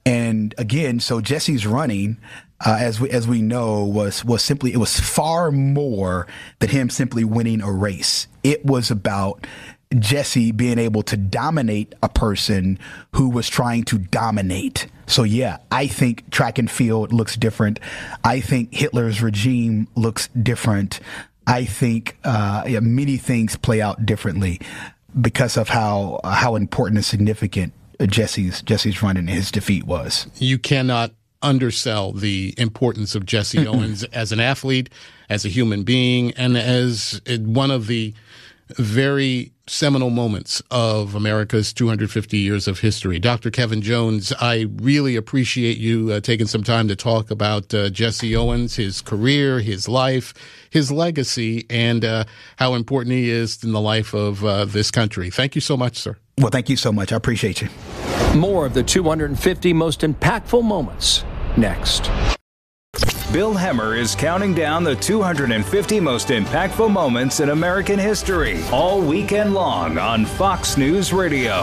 And again, so Jesse's running, as we know, was simply, it was far more than him simply winning a race. It was about Jesse being able to dominate a person who was trying to dominate. So yeah, I think track and field looks different. I think Hitler's regime looks different. I think many things play out differently because of how important and significant Jesse's run and his defeat was. You cannot undersell the importance of Jesse Owens as an athlete, as a human being, and as one of the very seminal moments of America's 250 years of history. Dr. Kevin Jones, I really appreciate you taking some time to talk about Jesse Owens, his career, his life, his legacy, and how important he is in the life of this country. Thank you so much, sir. Well, thank you so much. I appreciate you. More of the 250 most impactful moments next. Bill Hemmer is counting down the 250 most impactful moments in American history all weekend long on Fox News Radio.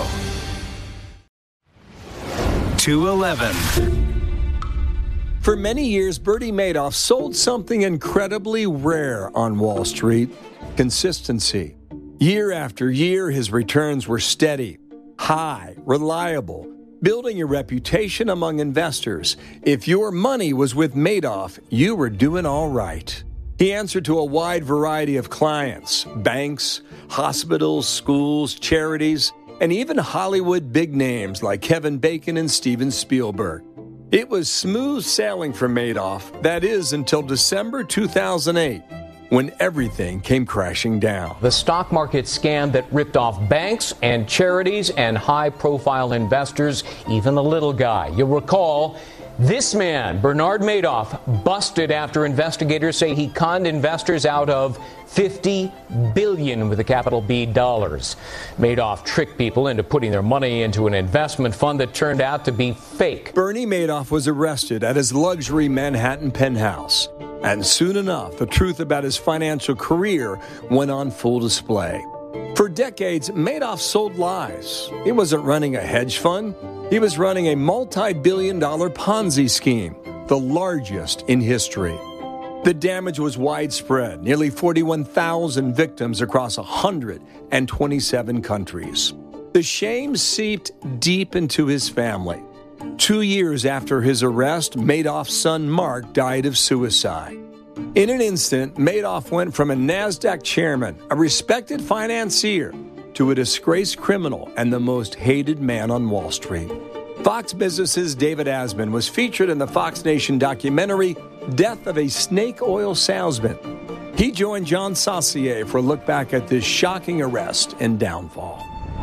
211. For many years, Bernie Madoff sold something incredibly rare on Wall Street: consistency. Year after year, his returns were steady, high, reliable, building a reputation among investors. If your money was with Madoff, you were doing all right. He answered to a wide variety of clients: banks, hospitals, schools, charities, and even Hollywood big names like Kevin Bacon and Steven Spielberg. It was smooth sailing for Madoff, that is, until December 2008. When everything came crashing down. The stock market scam that ripped off banks and charities and high-profile investors, even the little guy. You'll recall this man, Bernard Madoff, busted after investigators say he conned investors out of $50 billion with a capital B dollars. Madoff tricked people into putting their money into an investment fund that turned out to be fake. Bernie Madoff was arrested at his luxury Manhattan penthouse. And soon enough, the truth about his financial career went on full display. For decades, Madoff sold lies. He wasn't running a hedge fund. He was running a multi-billion-dollar Ponzi scheme, the largest in history. The damage was widespread, nearly 41,000 victims across 127 countries. The shame seeped deep into his family. 2 years after his arrest, Madoff's son Mark died of suicide. In an instant, Madoff went from a NASDAQ chairman, a respected financier, to a disgraced criminal and the most hated man on Wall Street. Fox Business's David Asman was featured in the Fox Nation documentary Death of a Snake Oil Salesman. He joined John Saucier for a look back at this shocking arrest and downfall.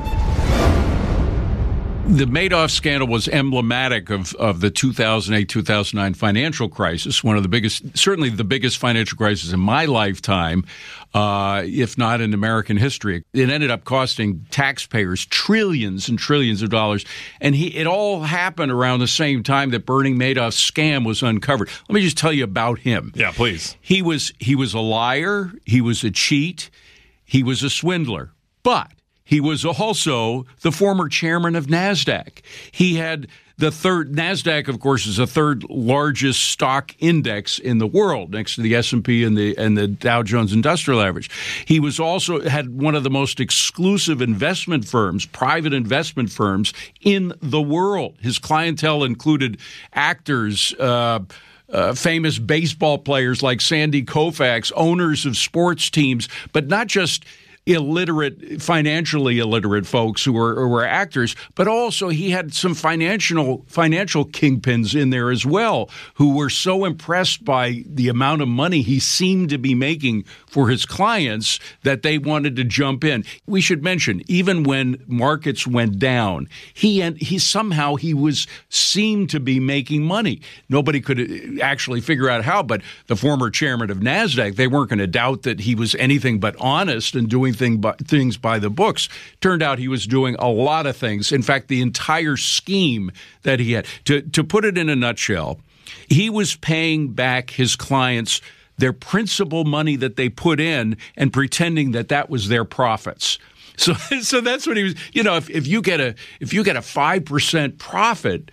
The Madoff scandal was emblematic of the 2008-2009 financial crisis, one of the biggest, certainly the biggest financial crisis in my lifetime, if not in American history. It ended up costing taxpayers trillions and trillions of dollars, and it all happened around the same time that Bernie Madoff's scam was uncovered. Let me just tell you about him. Yeah, please. He was a liar, he was a cheat, he was a swindler, but he was also the former chairman of NASDAQ. He had the third, NASDAQ, of course, is the third largest stock index in the world, next to the S&P and the Dow Jones Industrial Average. He was also had one of the most exclusive investment firms, private investment firms in the world. His clientele included actors, famous baseball players like Sandy Koufax, owners of sports teams, but not just financially illiterate folks who were actors, but also he had some financial kingpins in there as well who were so impressed by the amount of money he seemed to be making for his clients that they wanted to jump in. We should mention, even when markets went down, he seemed to be making money. Nobody could actually figure out how, but the former chairman of NASDAQ, they weren't going to doubt that he was anything but honest and doing things by the books. Turned out he was doing a lot of things. In fact, the entire scheme that he had, to put it in a nutshell, he was paying back his clients their principal money that they put in and pretending that was their profits. So that's what he was. You know, if you get a 5% profit